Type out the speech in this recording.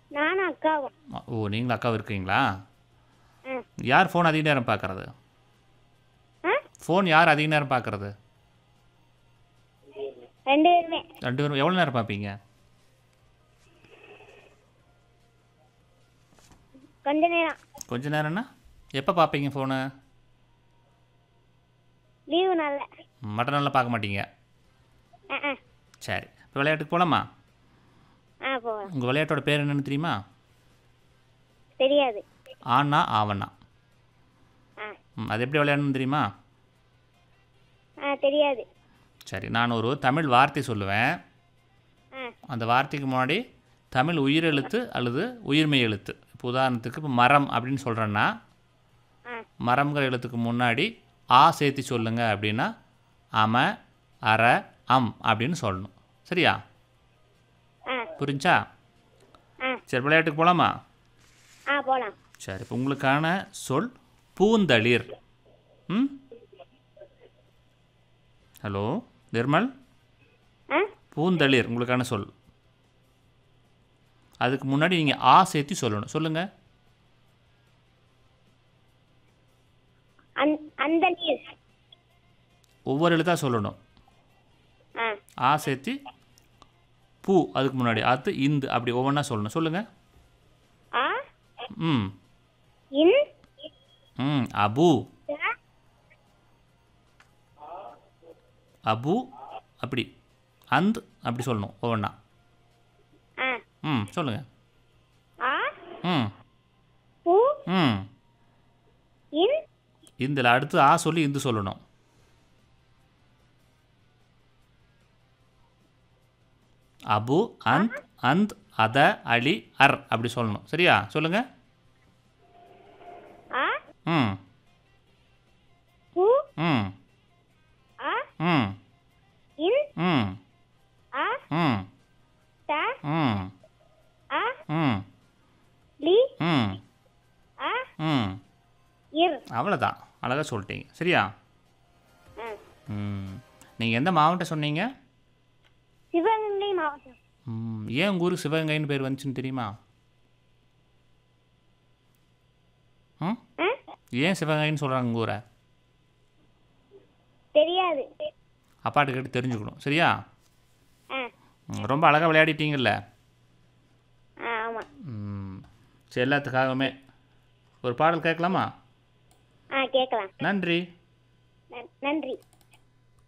நானும் அக்காவும். ஓ, நீங்களும் அக்காவும் இருக்கீங்களா? ம். யார் ஃபோன் அதிக நேரம் பார்க்கறது? ஆ ஃபோன் யார் அதிக நேரம் பார்க்கறது? 2 பேருமே. 2 பேரும் எவ்வளோ நேரம் பார்ப்பீங்க? கொஞ்ச நேரம். கொஞ்ச நேரம்னா எப்போ பார்ப்பீங்க ஃபோனு? லீவு நாள்ல. மற்ற நாளில் பார்க்க மாட்டீங்க. ஆ சரி, இப்போ விளையாட்டுக்கு போகலாமா? போகலாம். உங்கள் விளையாட்டோட பேர் என்னன்னு தெரியுமா? தெரியாது. ஆனா ஆவண்ணா. ஆ அது எப்படி விளையாடணும்னு தெரியுமா? தெரியாது. சரி, நான் ஒரு தமிழ் வார்த்தை சொல்லுவேன். ஆ அந்த வார்த்தைக்கு முன்னாடி தமிழ் உயிரெழுத்து அல்லது உயிர்மெய் எழுத்து. இப்போ உதாரணத்துக்கு இப்போ மரம் அப்படின்னு சொல்கிறேன்னா, ஆ மரம்ங்கிற எழுத்துக்கு முன்னாடி ஆ சேர்த்து சொல்லுங்க அப்படின்னா அம, அர, அம் அப்படின்னு சொல்லணும். சரியா? ஆ புரிஞ்சா? ஆ சரி, விளையாட்டுக்கு போகலாமா? போகலாம். சரி, இப்போ உங்களுக்கான சொல் பூந்தளிர். ம் ஹலோ நிர்மல், ஆ பூந்தளிர் உங்களுக்கான சொல். அதுக்கு முன்னாடி நீங்கள் ஆ சேர்த்து சொல்லணும். சொல்லுங்கள். அந்த நீர். ஒவ்வொரு எழுத்தாக சொல்லணும். ஆ ஆ சேர்த்து பூ அதுக்கு முன்னாடி அது இந்து அப்படி ஒவ்வொன்றா சொல்லணும். சொல்லுங்கள். ஆ ம் இன் ம் அபு, த அபு அப்படி அந்த் அப்படி சொல்லணும் ஒவ்வொன்றா. ஆ ம் சொல்லுங்கள். ஆ ம் பூ ம் இன் இந்தில் அடுத்து ஆ சொல்லி இந்து சொல்லணும். அபு அந்த் அந்த் அத அலி அர் அப்படி சொல்லணும். சரியா? சொல்லுங்கள். ஆ ம் பூ ம் ஆ ம் இன் ம் ஆ ம் த ம் ஆ ம் லி ம் ஆ ம் இர். அவ்வளோதான், அழகாக சொல்லிட்டீங்க. சரியா? ஆ நீங்கள் எந்த மாவட்டம் சொன்னீங்க? சிவகங்கை மாவட்டம். ஏன் உங்கள் ஊருக்கு சிவகங்கைன்னு பேர் வந்துச்சுன்னு தெரியுமா? ம் ஆ ஏன் சிவகங்கைன்னு சொல்கிறாங்க உங்கள் ஊரை? தெரியாது. அப்பாட்ட கேட்டு தெரிஞ்சுக்கணும். சரியா? ஆ ரொம்ப அழகாக விளையாடிட்டீங்கல்ல. ஆமாம். சரி, எல்லாத்துக்காகவுமே ஒரு பாடல் கேட்கலாமா? கேட்கலாம். நன்றி. நன்றி.